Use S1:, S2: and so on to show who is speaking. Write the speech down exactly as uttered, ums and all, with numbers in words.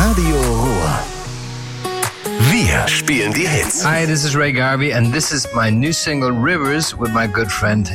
S1: Radio Ruhr. Wir spielen die Hits.
S2: Hi, this is Ray Garvey and this is my new single Rivers with my good friend